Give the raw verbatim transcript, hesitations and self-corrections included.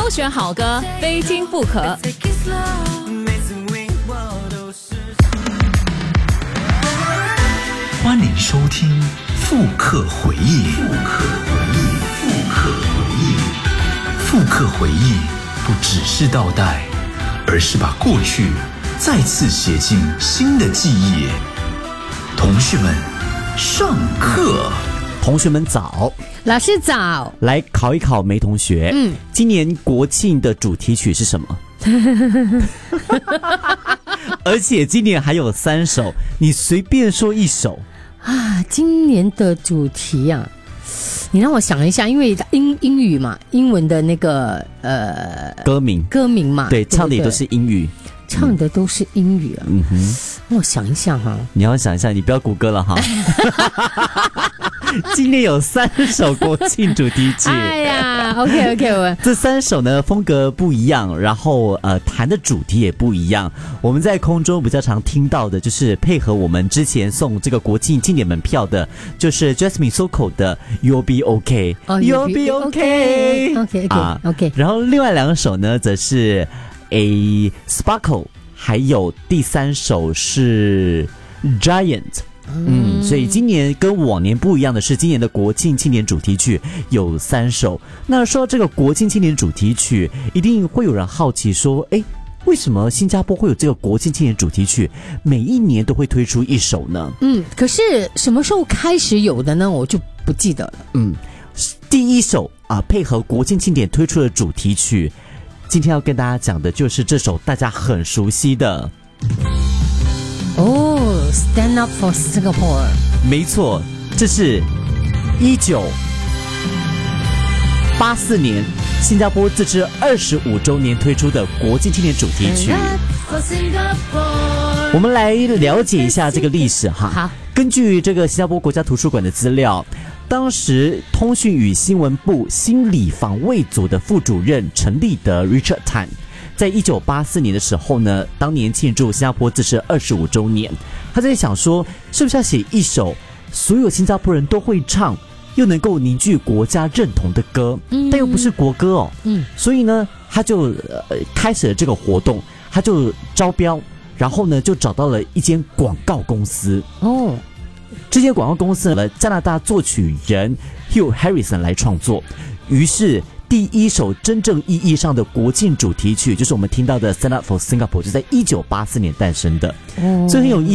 选好歌，非听不可。 欢迎收听复刻回忆。复刻回忆，复刻回忆，复刻回忆，不只是倒带，而是把过去再次写进新的记忆。同学们，上课。 同学们早， 老师早， 来考一考梅同学。嗯，今年国庆的主题曲是什么？而且今年还有三首，你随便说一首啊。今年的主题啊，你让我想一下，因为英英语嘛，英文的那个呃歌名歌名嘛， 对， 对唱的也都是英语， 唱的都是英语啊。嗯哼，让我想一下哈， 你要想一下，你不要谷歌了哈。今年有三首国庆主题曲。 哎呀 ，OK OK， 我这三首呢风格不一样，然后呃谈的主题也不一样。我们在空中比较常听到的就是配合我们之前送这个国庆经典门票的，就是 Jasmine Sokol 的 You'll Be OK，You'll Be OK，OK OK OK。 然后另外两首呢，则是 A Sparkle， 还有第三首是 Giant。嗯，所以今年跟往年不一样的是，今年的国庆庆典主题曲有三首。那说到这个国庆庆典主题曲，一定会有人好奇说，哎，为什么新加坡会有这个国庆庆典主题曲，每一年都会推出一首呢？ 嗯，可是什么时候开始有的呢？我就不记得了。嗯， 第一首啊，配合国庆庆典推出的主题曲，今天要跟大家讲的就是这首大家很熟悉的。 哦、oh, ，Stand Up for Singapore。 没错，这是一九八四年新加坡自治二十五周年推出的国庆庆典主题曲。我们来了解一下这个历史哈。 好， 根据这个新加坡国家图书馆的资料，当时通讯与新闻部心理防卫组的副主任陈立德 Richard Tan。在一九八四年的时候呢，当年庆祝新加坡自治二十五周年，他在想说，是不是要写一首所有新加坡人都会唱，又能够凝聚国家认同的歌，嗯、但又不是国歌哦。嗯，所以呢，他就、呃、开始了这个活动，他就招标，然后呢，就找到了一间广告公司。哦，这间广告公司呢，加拿大作曲人 Hugh Harrison 来创作，于是。第一首真正意义上的国庆主题曲，就是我们听到的《Stand Up for Singapore》，就在一九八四年诞生的，哦、这很有意